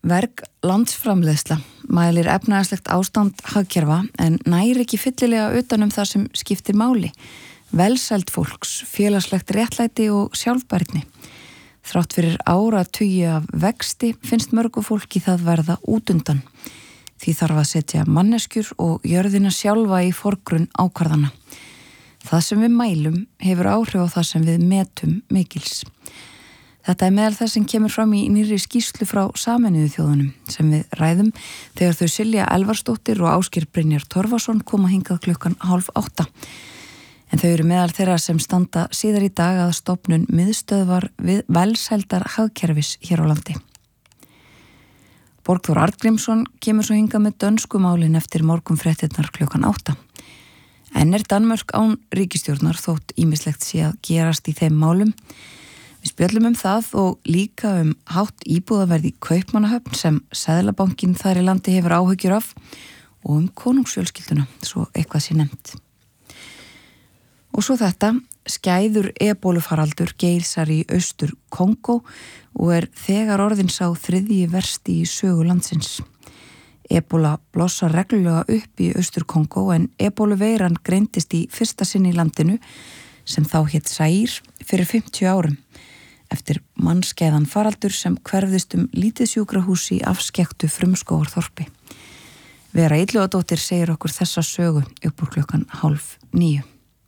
Verg landsframleiðsla mælir efnahagslegt ástand hagkerfa en næri ekki fyllilega utan það sem skiptir máli. Velsæld fólks, félagslegt réttlæti og sjálfbærni. Þrátt fyrir áratugi af vexti finnst mörgu fólki það verða útundan. Því þarf að setja manneskjur og jörðina sjálfa í forgrunn ákvarðana. Það sem við mælum hefur áhrif á það sem við metum mikils. Þetta meðal þess sem kemur fram í nýrri skýrslu frá Sameinuðu þjóðunum sem við ræðum þegar þau Silja Elvarsdóttir og Ásgeir Brynjar Torfason koma hingað 7:30. En þau eru meðal þeirra sem standa síðar í dag að stofnun miðstöðvar við velsældar hagkerfis hér á landi. Borgþór Arngrímsson kemur svo hingað með dönsku málin eftir morgunfréttirnar 8:00. En Danmörk án ríkisstjórnar þótt ýmislegt sé að gerast í þeim málum. Við spjöllum það og líka hátt íbúðaverð í Kaupmannahöfn sem Seðlabankinn þar í landi hefur áhyggjur af og konungsfjölskylduna, svo eitthvað sé nefnt. Og svo þetta, skæður ebólufaraldur geisar í austur Kongó og þegar orðin sá 3. versti í sögu landsins. Ebóla blossar reglulega upp í austur Kongó en ebóluveiran greindist í fyrsta sinn í landinu sem þá hét Zaír fyrir 50 árum. Eftir mannskeiðan faraldur sem hverfðist lítið sjúkrahús í afskekktu Frumskógarþorpi. Vera Illugadóttir segir okkur þessa sögu upp úr 8:30.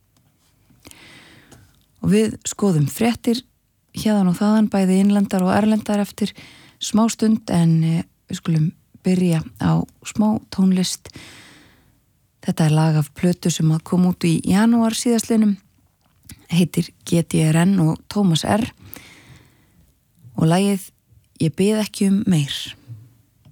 Og við skoðum fréttir héðan og þaðan, bæði innlendar og erlendar eftir smá stund en við skulum byrja á smá tónlist. Þetta lag af plötu sem kom út í janúar síðastliðnum, heitir GTRN og Tómas R. Og lagið Ég bið ekki meir.